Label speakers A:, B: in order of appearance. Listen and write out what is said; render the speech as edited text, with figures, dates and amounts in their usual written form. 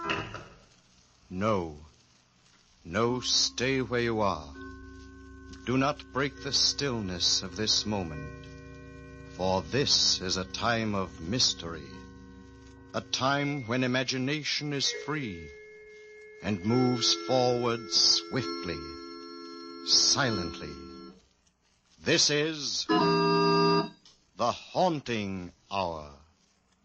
A: No. No, stay where you are. Do not break the stillness of this moment, for this is a time of mystery, a time when imagination is free and moves forward swiftly, silently. This is the Haunting Hour.